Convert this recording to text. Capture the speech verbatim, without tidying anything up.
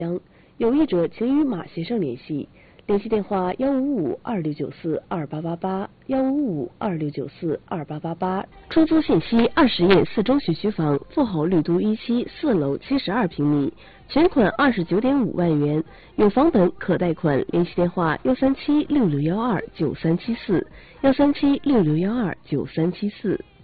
有意者请与马先生联系，联系电话幺五五二六九四二八八八幺五五二六九四二八八八。出租信息：二十页四中学区房，富豪绿都一期四楼七十二平米，全款二十九点五万元，有房本可贷款。联系电话：幺三七六六幺二九三七四幺三七六六幺二九三七四。